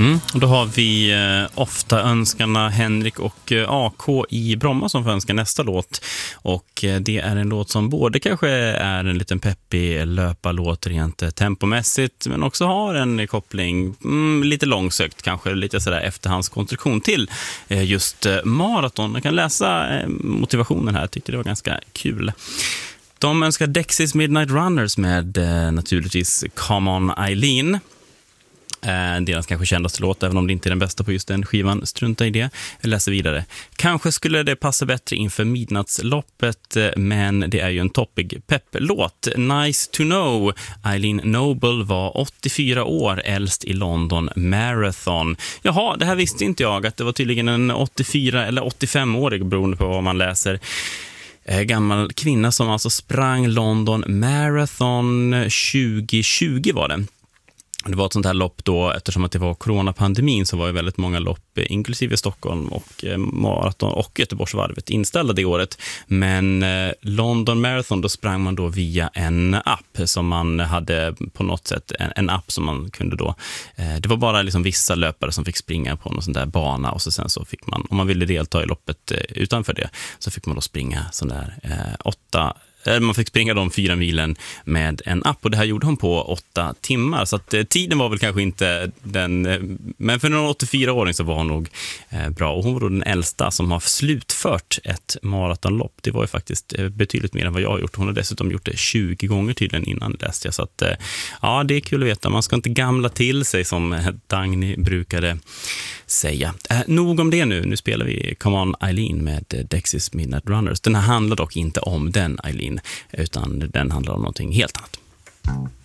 Och då har vi ofta önskarna Henrik och AK i Bromma som får önska nästa låt. Och det är en låt som både kanske är en liten peppig löparlåt rent tempomässigt, men också har en koppling lite långsökt, kanske lite sådär efterhandskonstruktion till just maraton. Jag kan läsa motivationen här, jag tyckte det var ganska kul. De önskar Dexys Midnight Runners med naturligtvis Come On Eileen. Deras kanske kändaste låt, även om det inte är den bästa på just den skivan. Strunta i det. Jag läser vidare. Kanske skulle det passa bättre inför midnattsloppet, men det är ju en toppig pepplåt. Nice to know. Eileen Noble var 84 år, äldst i London Marathon. Jaha, det här visste inte jag, att det var tydligen en 84 eller 85-årig, beroende på vad man läser. Gammal kvinna som alltså sprang London Marathon 2020 var det. Det var ett sånt här lopp då, eftersom att det var coronapandemin, så var ju väldigt många lopp, inklusive Stockholm och Marathon och Göteborgsvarvet, inställda det året. Men London Marathon, då sprang man då via en app som man hade på något sätt, en app som man kunde då, det var bara liksom vissa löpare som fick springa på någon sån där bana, och sen så fick man, om man ville delta i loppet utanför det, så fick man då springa sån där man fick springa de 4 milen med en app, och det här gjorde hon på 8 timmar. Så att tiden var väl kanske inte den, men för en 84-åring så var hon nog bra. Och hon var då den äldsta som har slutfört ett maratonlopp. Det var ju faktiskt betydligt mer än vad jag har gjort. Hon har dessutom gjort det 20 gånger tydligen innan, läste jag. Så att ja, det är kul att veta. Man ska inte gamla till sig, som Dagny brukade säga. Nog om det nu. Nu spelar vi Come On Eileen med Dexys Midnight Runners. Den här handlar dock inte om den Eileen, utan den handlar om någonting helt annat.